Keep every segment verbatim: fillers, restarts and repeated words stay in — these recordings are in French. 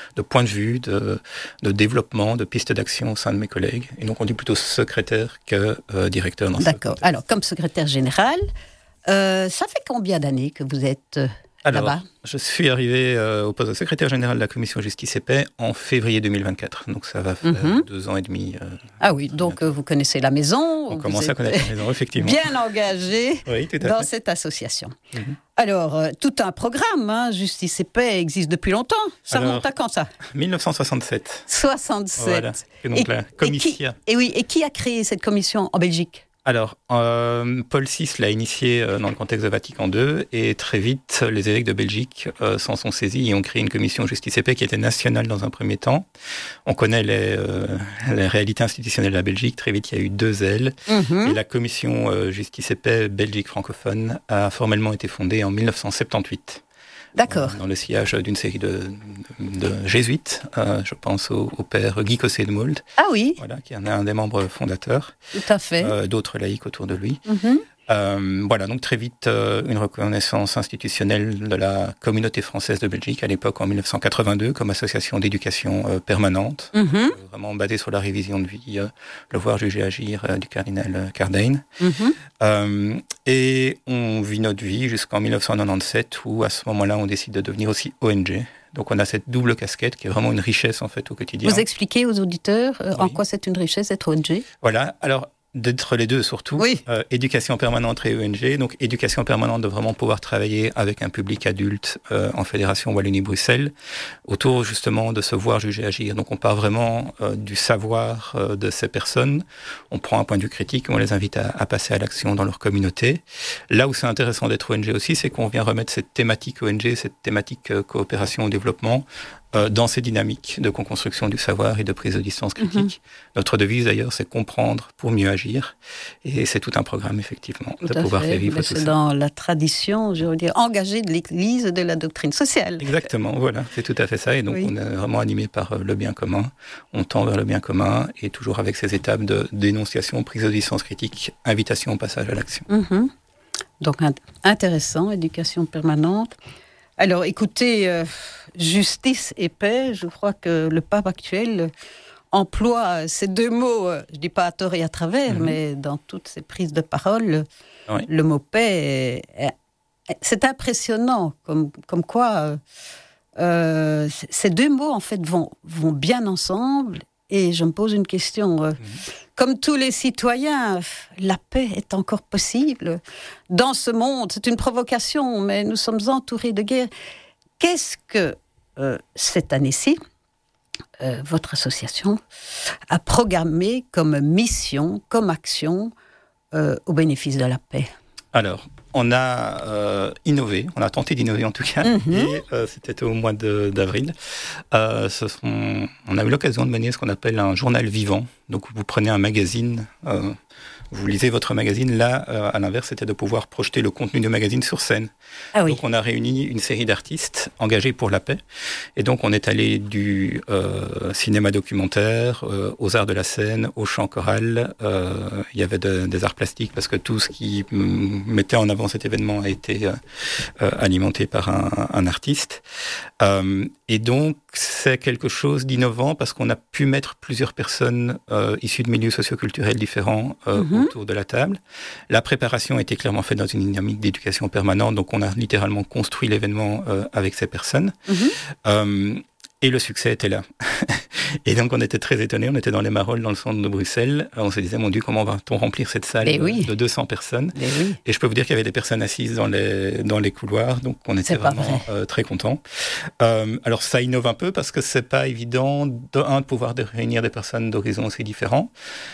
de points de vue, de, de développement, de pistes d'action au sein de mes collègues. Et donc, on dit plutôt secrétaire que euh, directeur. Dans D'accord. Alors, comme secrétaire général, euh, ça fait combien d'années que vous êtes euh, Alors, là-bas ? Je suis arrivé euh, au poste de secrétaire général de la Commission Justice et Paix en février deux mille vingt-quatre. Donc, ça va faire mm-hmm. deux ans et demi. Euh, ah oui, donc euh, vous connaissez la maison. On commence à connaître la maison, effectivement. Bien engagé oui, tout à dans fait. cette association. Mm-hmm. Alors, euh, tout un programme, hein, Justice et Paix existe depuis longtemps. Ça Alors, remonte à quand, ça ? dix-neuf cent soixante-sept. soixante-sept. Voilà. Et donc, et, la commission. Et qui, et oui, et qui a créé cette commission en Belgique ? Alors, euh, Paul six l'a initié euh, dans le contexte de Vatican deux, et très vite, les évêques de Belgique euh, s'en sont saisis et ont créé une commission Justice et Paix qui était nationale dans un premier temps. On connaît les, euh, les réalités institutionnelles de la Belgique. Très vite, il y a eu deux ailes. Mm-hmm. Et la commission euh, Justice et Paix Belgique francophone a formellement été fondée en dix-neuf cent soixante-dix-huit. D'accord. Dans le sillage d'une série de, de, de jésuites, euh, je pense au, au père Guy Cossé de Mould. Ah oui. Voilà, qui en est un des membres fondateurs. Tout à fait. Euh, d'autres laïcs autour de lui. Mm-hmm. Euh, voilà, donc très vite, euh, une reconnaissance institutionnelle de la communauté française de Belgique, à l'époque en dix-neuf cent quatre-vingt-deux, comme association d'éducation euh, permanente, mm-hmm. euh, vraiment basée sur la révision de vie, euh, le voir, juger, agir euh, du cardinal Cardijn. Mm-hmm. Euh, et on vit notre vie jusqu'en dix-neuf cent quatre-vingt-dix-sept, où à ce moment-là, on décide de devenir aussi O N G. Donc on a cette double casquette qui est vraiment une richesse en fait au quotidien. Vous expliquez aux auditeurs euh, oui. en quoi c'est une richesse d'être O N G ? Voilà, alors... d'être les deux surtout, oui. euh, éducation permanente et O N G. Donc éducation permanente de vraiment pouvoir travailler avec un public adulte euh, en Fédération Wallonie-Bruxelles autour justement de se voir, juger, agir. Donc on part vraiment euh, du savoir euh, de ces personnes, on prend un point de vue critique, on les invite à, à passer à l'action dans leur communauté. Là où c'est intéressant d'être O N G aussi, c'est qu'on vient remettre cette thématique O N G, cette thématique euh, coopération au développement Euh, dans ces dynamiques de co-construction du savoir et de prise de distance critique. Mm-hmm. Notre devise d'ailleurs, c'est comprendre pour mieux agir. Et c'est tout un programme, effectivement, tout de pouvoir fait. faire vivre Mais tout c'est ça. dans la tradition, je veux dire, engagée de l'Église de la doctrine sociale. Exactement, voilà, c'est tout à fait ça. Et donc, oui. on est vraiment animé par le bien commun. On tend vers le bien commun et toujours avec ces étapes de dénonciation, prise de distance critique, invitation au passage à l'action. Mm-hmm. Donc, intéressant, éducation permanente. Alors, écoutez, euh, justice et paix, je crois que le pape actuel emploie ces deux mots, je ne dis pas à tort et à travers, mm-hmm. mais dans toutes ses prises de parole, oui. le mot paix, est, est, c'est impressionnant, comme, comme quoi euh, ces deux mots, en fait, vont, vont bien ensemble. Et je me pose une question. Euh, mmh. Comme tous les citoyens, la paix est encore possible dans ce monde. C'est une provocation, mais nous sommes entourés de guerre. Qu'est-ce que, euh, cette année-ci, euh, votre association a programmé comme mission, comme action euh, au bénéfice de la paix ? Alors, on a euh, innové, on a tenté d'innover en tout cas, mm-hmm. et euh, c'était au mois de, d'avril. Euh, ce sont, on a eu l'occasion de mener ce qu'on appelle un journal vivant. Donc vous prenez un magazine, euh, vous lisez votre magazine, là, euh, à l'inverse, c'était de pouvoir projeter le contenu du magazine sur scène. Ah oui. Donc on a réuni une série d'artistes engagés pour la paix, et donc on est allé du euh, cinéma documentaire euh, aux arts de la scène, au chant choral, euh, il y avait de, des arts plastiques, parce que tout ce qui m- mettait en avant cet événement a été euh, euh, alimenté par un, un artiste. Euh, et donc, c'est quelque chose d'innovant parce qu'on a pu mettre plusieurs personnes euh, issues de milieux socioculturels différents euh, mm-hmm. autour de la table. La préparation a été clairement faite dans une dynamique d'éducation permanente, donc on a littéralement construit l'événement euh, avec ces personnes. Mm-hmm. Euh, et le succès était là. Et donc, on était très étonnés. On était dans les Marolles, dans le centre de Bruxelles. On se disait, mon Dieu, comment va-t-on remplir cette salle de, oui. de deux cents personnes ? Oui. Et je peux vous dire qu'il y avait des personnes assises dans les, dans les couloirs. Donc, on était c'est vraiment euh, très contents. Euh, alors, ça innove un peu parce que c'est pas évident, de, un, de pouvoir de réunir des personnes d'horizons aussi différents.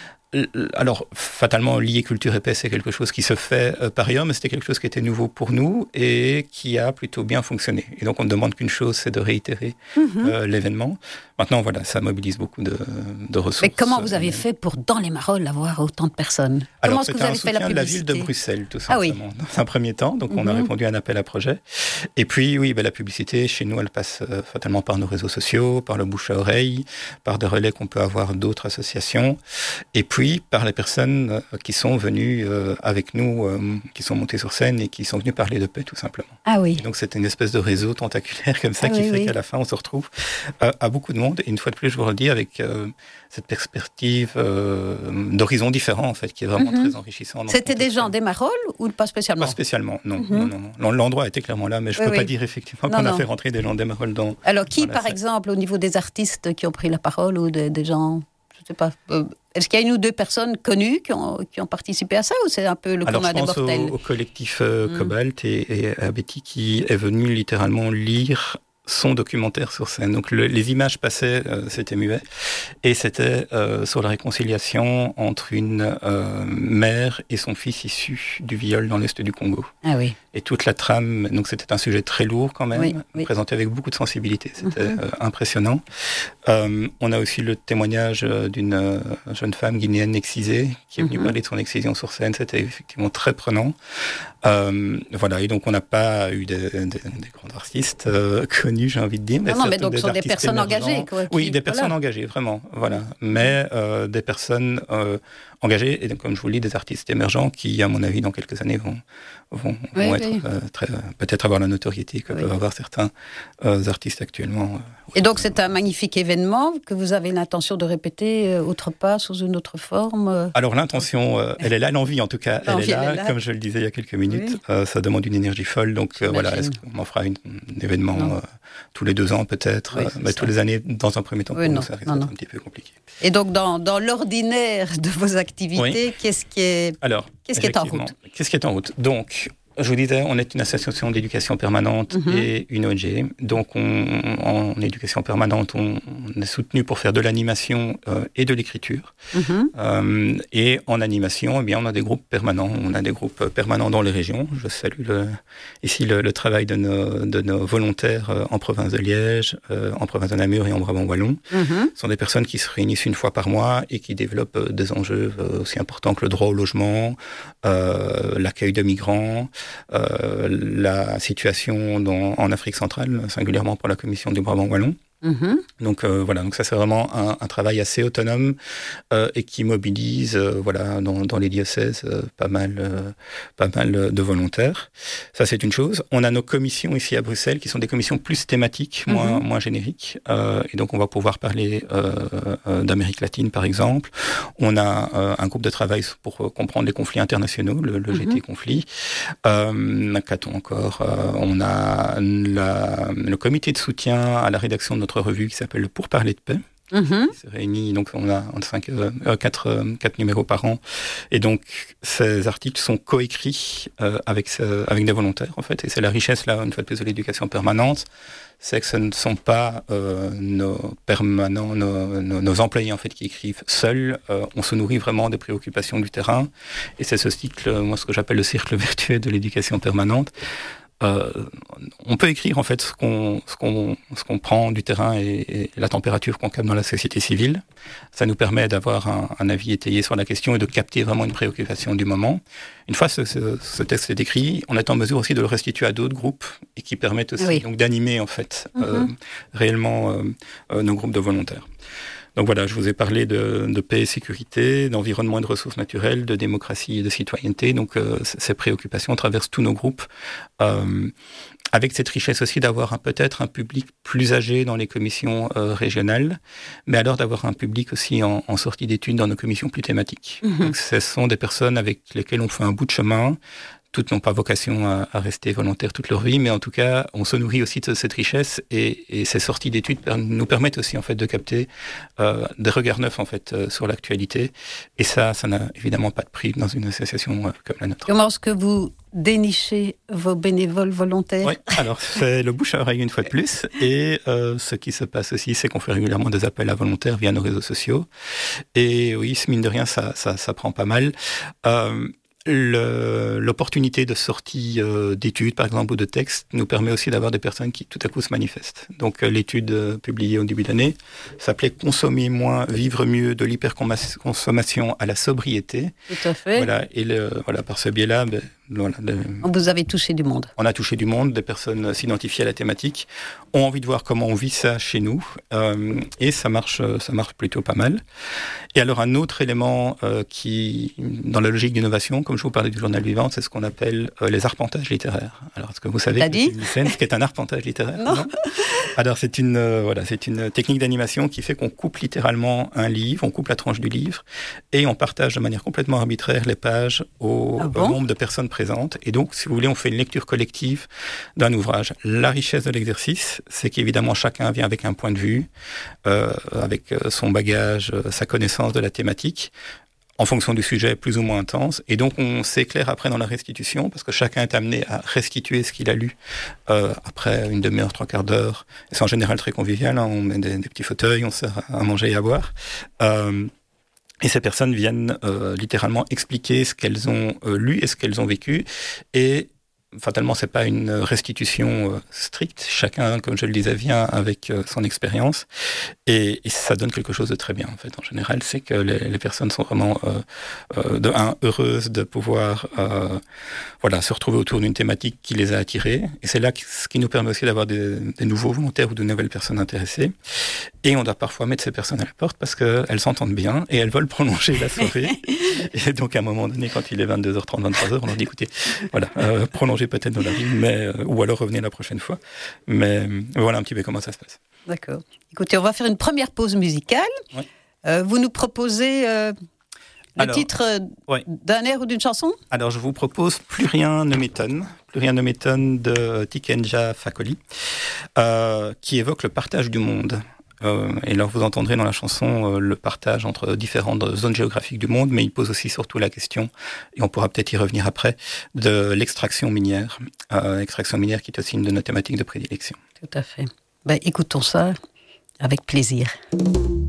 Alors, fatalement, lier culture et paix, c'est quelque chose qui se fait euh, par ailleurs, mais c'était quelque chose qui était nouveau pour nous et qui a plutôt bien fonctionné. Et donc, on ne demande qu'une chose, c'est de réitérer mm-hmm. euh, l'événement. Maintenant, voilà, ça mobilise beaucoup de, de ressources. Mais comment vous avez fait pour, dans les Marolles, avoir autant de personnes ? Alors, comment est-ce que vous avez fait la publicité ? de la ville de Bruxelles, tout simplement, ah oui. dans un premier temps. Donc, mm-hmm. on a répondu à un appel à projet. Et puis, oui, ben, la publicité, chez nous, elle passe euh, fatalement par nos réseaux sociaux, par le bouche à oreille, par des relais qu'on peut avoir d'autres associations. Et puis, Oui, par les personnes euh, qui sont venues euh, avec nous, euh, qui sont montées sur scène et qui sont venues parler de paix, tout simplement. Ah oui. Et donc, c'est une espèce de réseau tentaculaire comme ça ah, qui oui, fait oui. qu'à la fin, on se retrouve euh, à beaucoup de monde. Et une fois de plus, je vous redis, avec euh, cette perspective euh, d'horizons différents, en fait, qui est vraiment mm-hmm. très enrichissante. C'était des gens des Marolles ou pas spécialement? Pas spécialement, non. Mm-hmm. non, non, non. L'endroit était clairement là, mais je ne oui, peux oui. pas dire effectivement non, qu'on non. a fait rentrer des gens des Marolles dans. Alors, qui, dans par scène. exemple, au niveau des artistes qui ont pris la parole ou des, des gens, je ne sais pas, euh, est-ce qu'il y a une ou deux personnes connues qui ont, qui ont participé à ça ou c'est un peu le Alors, commun je des pense mortels? au, au collectif euh, Mm. Cobalt et, et à Betty qui est venu littéralement lire son documentaire sur scène. Donc le, les images passaient, euh, c'était muet, et c'était euh, sur la réconciliation entre une euh, mère et son fils issu du viol dans l'est du Congo. Ah oui. Et toute la trame, donc c'était un sujet très lourd quand même, oui, oui. présenté avec beaucoup de sensibilité, c'était mm-hmm. euh, impressionnant. Euh, on a aussi le témoignage d'une euh, jeune femme guinéenne excisée qui est venue mm-hmm. parler de son excision sur scène, c'était effectivement très prenant. Euh, voilà, et donc on n'a pas eu des, des, des grands artistes euh, connus, j'ai envie de dire. Mais non, non mais donc ce sont des personnes émergents. engagées. Quoi, oui, qui, des personnes voilà. engagées, vraiment, voilà. Mais euh, des personnes euh, engagées, et donc, comme je vous le dis, des artistes émergents qui, à mon avis, dans quelques années, vont, vont, oui, vont oui. être euh, très, peut-être avoir la notoriété que oui. peuvent avoir certains euh, artistes actuellement. Euh, et donc c'est un magnifique événement que vous avez l'intention de répéter euh, autre part, sous une autre forme euh... Alors l'intention, euh, elle est là, l'envie en tout cas, elle est, là, elle est là, comme je le disais il y a quelques minutes. Oui. Euh, ça demande une énergie folle, donc euh, voilà, est-ce qu'on en fera une, un événement euh, tous les deux ans peut-être, oui, euh, mais tous les années dans un premier temps, oui, pour non, nous, ça risque non, d'être non. un petit peu compliqué. Et donc dans, dans l'ordinaire de vos activités, oui. qu'est-ce qui est, Alors, qu'est-ce qui est en route? Qu'est-ce qui est en route? Donc, je vous disais, on est une association d'éducation permanente mm-hmm. et une O N G. Donc, on, en éducation permanente, on, on est soutenu pour faire de l'animation euh, et de l'écriture. Mm-hmm. Euh, et en animation, eh bien, on a des groupes permanents. On a des groupes permanents dans les régions. Je salue le, ici le, le travail de nos, de nos volontaires euh, en province de Liège, euh, en province de Namur et en Brabant wallon. Mm-hmm. Ce sont des personnes qui se réunissent une fois par mois et qui développent euh, des enjeux euh, aussi importants que le droit au logement, euh, l'accueil de migrants, Euh, la situation dans, en Afrique centrale, singulièrement pour la commission du Brabant wallon. Mm-hmm. Donc euh, voilà, donc ça c'est vraiment un, un travail assez autonome euh, et qui mobilise euh, voilà dans, dans les diocèses euh, pas mal euh, pas mal de volontaires. Ça c'est une chose. On a nos commissions ici à Bruxelles qui sont des commissions plus thématiques, mm-hmm. moins moins génériques. Euh, et donc on va pouvoir parler euh, euh, d'Amérique latine par exemple. On a euh, un groupe de travail pour comprendre les conflits internationaux, le, le mm-hmm. G T conflit. Euh, qu'a-t-on encore euh, On a la, le comité de soutien à la rédaction de notre revue qui s'appelle le Pour parler de paix. Mm-hmm. Qui se réunit, donc on a cinq, euh, quatre, euh, quatre numéros par an. Et donc, ces articles sont coécrits euh, avec, euh, avec des volontaires, en fait. Et c'est la richesse, là, une fois de plus, de l'éducation permanente. C'est que ce ne sont pas euh, nos permanents, nos, nos, nos employés, en fait, qui écrivent seuls. Euh, on se nourrit vraiment des préoccupations du terrain. Et c'est ce cycle, moi, ce que j'appelle le cercle vertueux de l'éducation permanente. Euh, on peut écrire en fait ce qu'on, ce qu'on, ce qu'on prend du terrain et, et la température qu'on capte dans la société civile. Ça nous permet d'avoir un, un avis étayé sur la question et de capter vraiment une préoccupation du moment. Une fois ce, ce, ce texte est écrit, on est en mesure aussi de le restituer à d'autres groupes et qui permettent aussi oui. donc d'animer en fait mm-hmm. euh, réellement euh, euh, nos groupes de volontaires. Donc voilà, je vous ai parlé de, de paix et sécurité, d'environnement et de ressources naturelles, de démocratie et de citoyenneté. Donc euh, ces préoccupations traversent tous nos groupes, euh, avec cette richesse aussi d'avoir un, peut-être un public plus âgé dans les commissions euh, régionales, mais alors d'avoir un public aussi en, en sortie d'études dans nos commissions plus thématiques. Mm-hmm. Donc ce sont des personnes avec lesquelles on fait un bout de chemin. Toutes n'ont pas vocation à, à rester volontaires toute leur vie, mais en tout cas, on se nourrit aussi de cette richesse et, et ces sorties d'études per, nous permettent aussi en fait de capter euh, des regards neufs en fait euh, sur l'actualité. Et ça, ça n'a évidemment pas de prix dans une association euh, comme la nôtre. Comment est-ce que vous dénichez vos bénévoles volontaires? Oui, alors c'est le bouche à oreille une fois de plus. Et euh, ce qui se passe aussi, c'est qu'on fait régulièrement des appels à volontaires via nos réseaux sociaux. Et oui, mine de rien, ça, ça, ça prend pas mal. Euh, Le, l'opportunité de sortie euh, d'études, par exemple, ou de textes, nous permet aussi d'avoir des personnes qui, tout à coup, se manifestent. Donc, euh, l'étude euh, publiée au début d'année s'appelait « Consommer moins, vivre mieux, de l'hyperconsommation à la sobriété ». Tout à fait. Voilà, et le, voilà, par ce biais-là, ben, voilà, de... Vous avez touché du monde. On a touché du monde, des personnes s'identifient à la thématique, ont envie de voir comment on vit ça chez nous, euh, et ça marche, ça marche plutôt pas mal. Et alors un autre élément euh, qui, dans la logique d'innovation, comme je vous parlais du journal vivant, c'est ce qu'on appelle euh, les arpentages littéraires. Alors est-ce que vous savez ce qu'est un arpentage littéraire? Non. Non. Alors c'est une, euh, voilà, c'est une technique d'animation qui fait qu'on coupe littéralement un livre, on coupe la tranche du livre, et on partage de manière complètement arbitraire les pages au, ah bon au nombre de personnes présentes. Et donc, si vous voulez, on fait une lecture collective d'un ouvrage. La richesse de l'exercice, c'est qu'évidemment, chacun vient avec un point de vue, euh, avec son bagage, sa connaissance de la thématique, en fonction du sujet plus ou moins intense. Et donc, on s'éclaire après dans la restitution, parce que chacun est amené à restituer ce qu'il a lu euh, après une demi-heure, trois quarts d'heure. Et c'est en général très convivial, hein. On met des, des petits fauteuils, on sert à manger et à boire. Euh, Et ces personnes viennent euh, littéralement expliquer ce qu'elles ont euh, lu et ce qu'elles ont vécu. Et fatalement, c'est pas une restitution euh, stricte. Chacun, comme je le disais, vient avec euh, son expérience. Et, et ça donne quelque chose de très bien, en fait. En général, c'est que les, les personnes sont vraiment, euh, euh, de un, heureuses de pouvoir euh, voilà, se retrouver autour d'une thématique qui les a attirées. Et c'est là que, ce qui nous permet aussi d'avoir des, des nouveaux volontaires ou de nouvelles personnes intéressées. Et on doit parfois mettre ces personnes à la porte parce qu'elles s'entendent bien et elles veulent prolonger la soirée. Et donc, à un moment donné, quand il est vingt-deux heures trente, vingt-trois heures, on leur dit, écoutez, voilà, euh, prolongez peut-être dans la vie, mais, euh, ou alors revenez la prochaine fois. Mais euh, voilà un petit peu comment ça se passe. D'accord. Écoutez, on va faire une première pause musicale. Oui. Euh, vous nous proposez euh, le alors, titre oui. d'un air ou d'une chanson? Alors, je vous propose Plus rien ne m'étonne. Plus rien ne m'étonne de Tikenja Fakoly, euh, qui évoque le partage du monde. Euh, et là, vous entendrez dans la chanson euh, le partage entre différentes zones géographiques du monde, mais il pose aussi surtout la question, et on pourra peut-être y revenir après, de l'extraction minière. Euh, extraction minière qui est aussi une de nos thématiques de prédilection. Tout à fait. Ben, écoutons ça avec plaisir.